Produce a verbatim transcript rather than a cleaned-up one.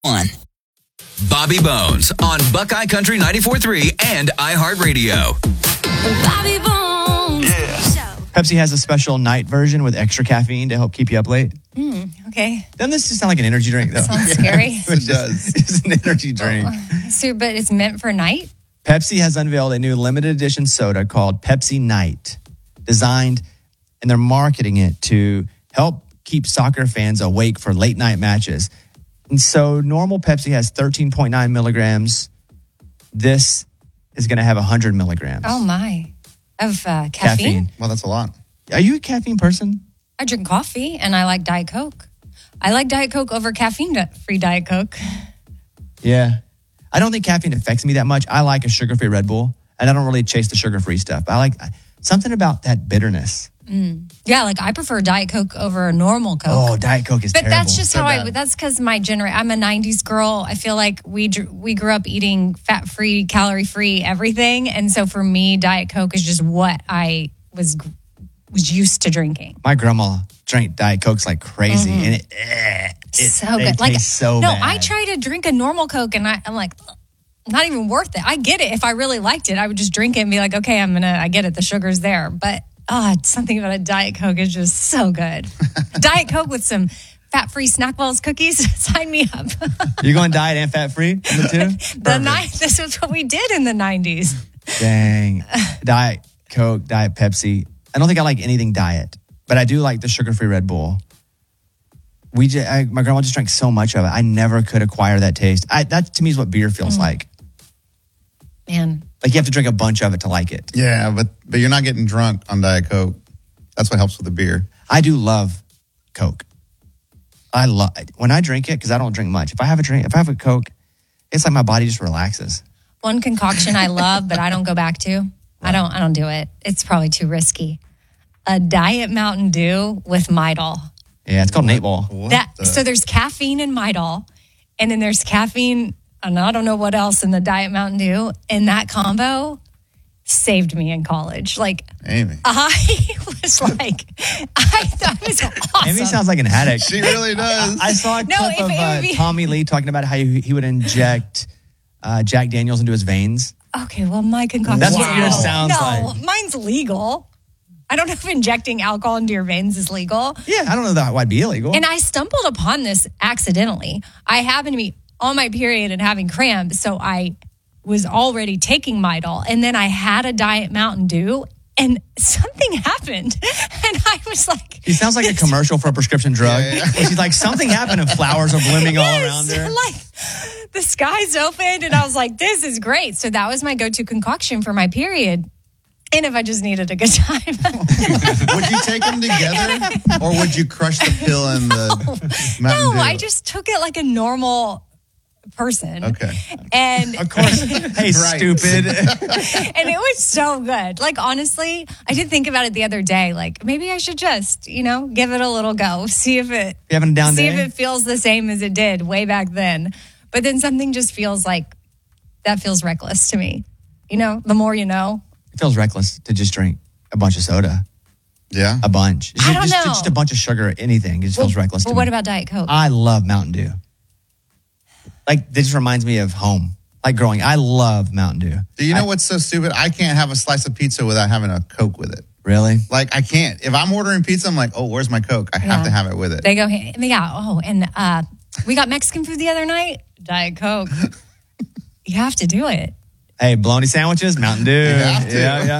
One. Bobby Bones on Buckeye Country ninety-four point three and iHeartRadio. Bobby Bones. Yeah. Show. Pepsi has a special night version with extra caffeine to help keep you up late. Mm, okay. Doesn't this just sound like an energy drink, though? Sounds scary. It does. It's an energy drink. Oh, so, but it's meant for night? Pepsi has unveiled a new limited edition soda called Pepsi Night, designed, and they're marketing it to help keep soccer fans awake for late night matches. And so normal Pepsi has thirteen point nine milligrams. This is going to have one hundred milligrams. Oh, my. Of uh, caffeine? Caffeine. Well, that's a lot. Are you a caffeine person? I drink coffee and I like Diet Coke. I like Diet Coke over caffeine-free Diet Coke. Yeah. I don't think caffeine affects me that much. I like a sugar-free Red Bull, and I don't really chase the sugar-free stuff. I like something about that bitterness. Mm. Yeah, like I prefer Diet Coke over a normal Coke. Oh, Diet Coke is but terrible. that's just So how I, bad. that's because my generation, I'm a nineties girl. I feel like we dr- we grew up eating fat-free, calorie-free everything. And so for me, Diet Coke is just what I was was used to drinking. My grandma drank Diet Cokes like crazy, Mhm. and it, eh, it so they good. Like, taste so no, bad. I try to drink a normal Coke and I, I'm like, not even worth it. I get it. If I really liked it, I would just drink it and be like, okay, I'm going to, I get it. The sugar's there. But oh, something about a Diet Coke is just so good. Diet Coke with some fat-free Snackwells cookies. Sign me up. You're going diet and fat-free? The two? the ni- This is what we did in the nineties. Dang. Diet Coke, Diet Pepsi. I don't think I like anything diet, but I do like the sugar-free Red Bull. We just, I, my grandma just drank so much of it. I never could acquire that taste. I, that to me is what beer feels Mm. like. Man. Like you have to drink a bunch of it to like it. Yeah, but but you're not getting drunk on Diet Coke. That's what helps with the beer. I do love Coke. I love when I drink it because I don't drink much. If I have a drink, if I have a Coke, it's like my body just relaxes. One concoction I love, but I don't go back to. I don't I don't do it. It's probably too risky. A Diet Mountain Dew with Midol. Yeah, it's called Nate Ball. That so there's caffeine in Midol, and then there's caffeine, and I don't know what else in the Diet Mountain Dew. And that combo saved me in college. Like Amy. I was like, I thought it was awesome. Amy sounds like an addict. She really does. I saw a clip No, if of it uh, would be- Tommy Lee talking about how he, he would inject uh, Jack Daniels into his veins. Okay, well, my concoction. That's what yours sounds no, like. mine's legal. I don't know if injecting alcohol into your veins is legal. Yeah, I don't know that would be illegal. And I stumbled upon this accidentally. I happened to be on my period and having cramps, so I was already taking Midol, and then I had a Diet Mountain Dew, and something happened, and I was like, he sounds like a commercial for a prescription drug. Yeah, yeah. She's like, something happened and flowers are blooming all around yes, her. like the skies opened, and I was like, this is great. So that was my go-to concoction for my period. And if I just needed a good time. Would you take them together, or would you crush the pill in the Mountain No, Dew? I just took it like a normal person. Okay. And Of course. Hey, Right. stupid. and it was so good. Like, honestly, I did think about it the other day. Like, maybe I should just, you know, give it a little go. See if it, You having a down see day? if it feels the same as it did way back then. But then something just feels like, that feels reckless to me. You know, the more you know. It feels reckless to just drink a bunch of soda. Yeah. A bunch. I don't just, know. just a bunch of sugar, anything. It just feels reckless But to what me. about Diet Coke? I love Mountain Dew. Like, this reminds me of home. Like growing, I love Mountain Dew. Do you know I- what's so stupid? I can't have a slice of pizza without having a Coke with it. Really? Like, I can't. If I'm ordering pizza, I'm like, oh, where's my Coke? I have Yeah. to have it with it. They go, yeah. Oh, and uh, we got Mexican food the other night. Diet Coke. You have to do it. Hey, bologna sandwiches, Mountain Dew. You have to. Yeah, yeah.